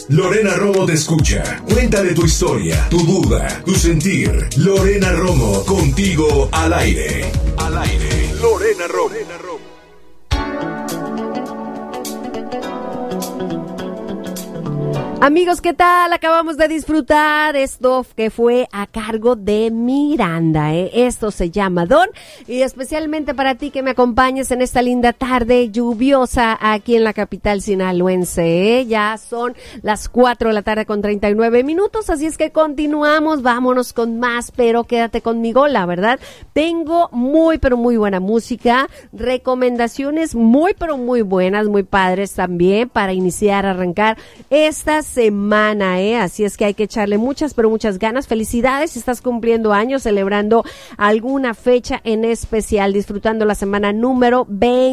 Lorena Romo te escucha. Cuéntale tu historia, tu duda, tu sentir. Lorena Romo, contigo al aire. Al aire. Lorena Romo. Amigos, ¿qué tal? Acabamos de disfrutar esto que fue a cargo de Miranda, Esto se llama Don, y especialmente para ti que me acompañes en esta linda tarde lluviosa aquí en la capital sinaloense, Ya son las 4 de la tarde con 39 minutos, así es que continuamos, vámonos con más, pero quédate conmigo, la verdad, tengo muy, pero muy buena música, recomendaciones muy, pero muy buenas, muy padres también para iniciar, arrancar estas semana, Así es que hay que echarle muchas, pero muchas ganas. Felicidades si estás cumpliendo años, celebrando alguna fecha en especial, disfrutando la semana número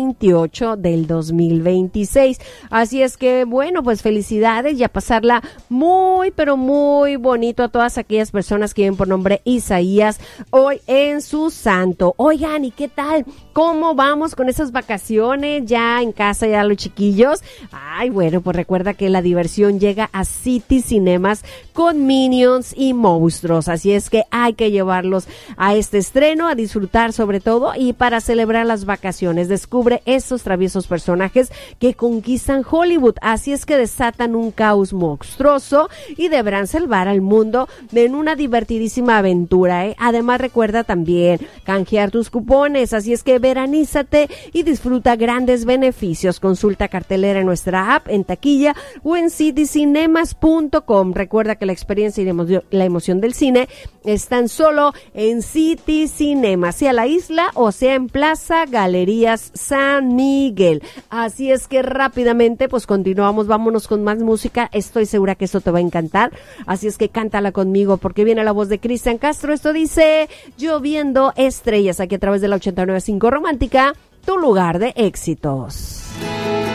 28 del 2026. Así es que, bueno, pues felicidades y a pasarla muy, pero muy bonito a todas aquellas personas que viven por nombre Isaías hoy en su santo. Oigan, ¿y qué tal? ¿Cómo vamos con esas vacaciones? Ya en casa, ya los chiquillos. Ay, bueno, pues recuerda que la diversión llega a City Cinemas con Minions y monstruos, así es que hay que llevarlos a este estreno, a disfrutar sobre todo y para celebrar las vacaciones. Descubre esos traviesos personajes que conquistan Hollywood, así es que desatan un caos monstruoso y deberán salvar al mundo en una divertidísima aventura, Además recuerda también canjear tus cupones, así es que veranízate y disfruta grandes beneficios. Consulta cartelera en nuestra app, en taquilla o en citycinemas.com. Recuerda que la experiencia y la emoción del cine están solo en City Cinemas, sea la isla o sea en Plaza Galerías San Miguel. Así es que rápidamente pues continuamos, vámonos con más música, estoy segura que esto te va a encantar, así es que cántala conmigo porque viene la voz de Cristian Castro. Esto dice Lloviendo Estrellas, aquí a través de la 89.5 Romántica, tu lugar de éxitos.